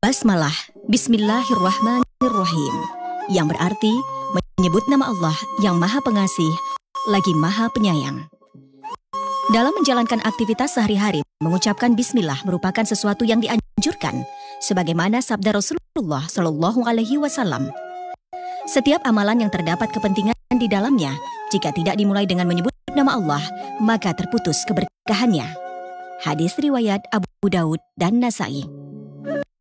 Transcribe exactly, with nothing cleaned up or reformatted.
Basmalah, Bismillahirrahmanirrahim, yang berarti menyebut nama Allah yang Maha Pengasih, lagi Maha Penyayang. Dalam menjalankan aktivitas sehari-hari, mengucapkan Bismillah merupakan sesuatu yang dianjurkan, sebagaimana sabda Rasulullah Shallallahu Alaihi Wasallam. Setiap amalan yang terdapat kepentingan di dalamnya, jika tidak dimulai dengan menyebut nama Allah, maka terputus keberkahannya. Hadis riwayat Abu Daud dan Nasai.